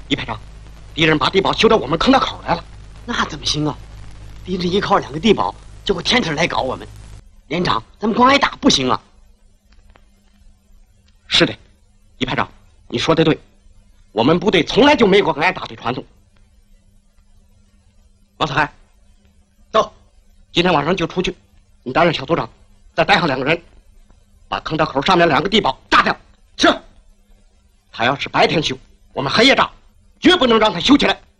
李排长，敌人把地堡修到我们坑道口来了。 那怎么行啊？敌人依靠2个地堡，结果天天来搞我们。连长，咱们光挨打不行啊。 是的，李排长，你说的对，我们部队从来就没过挨打的传统。王四海，走，今天晚上就出去，你担任小组长，再带上2个人，把坑道口上面2个地堡炸掉。是。他要是白天修，我们黑夜炸，绝不能让他修起来。